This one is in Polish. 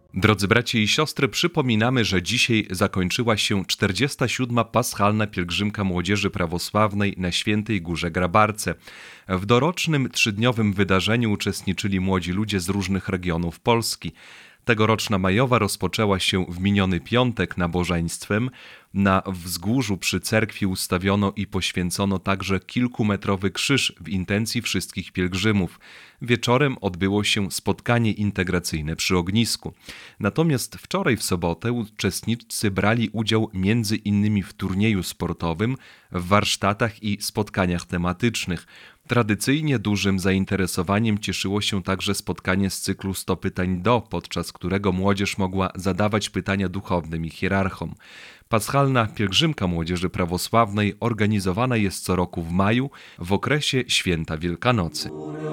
Drodzy bracia i siostry, przypominamy, że dzisiaj zakończyła się 47. Paschalna Pielgrzymka Młodzieży Prawosławnej na Świętej Górze Grabarce. W dorocznym trzydniowym wydarzeniu uczestniczyli młodzi ludzie z różnych regionów Polski. Tegoroczna majowa rozpoczęła się w miniony piątek nabożeństwem. Na wzgórzu przy cerkwi ustawiono i poświęcono także kilkumetrowy krzyż w intencji wszystkich pielgrzymów. Wieczorem odbyło się spotkanie integracyjne przy ognisku. Natomiast wczoraj w sobotę uczestnicy brali udział m.in. w turnieju sportowym, w warsztatach i spotkaniach tematycznych. Tradycyjnie dużym zainteresowaniem cieszyło się także spotkanie z cyklu 100 pytań do, podczas którego młodzież mogła zadawać pytania duchownym i hierarchom. Paschalna Pielgrzymka Młodzieży Prawosławnej organizowana jest co roku w maju w okresie Święta Wielkanocy.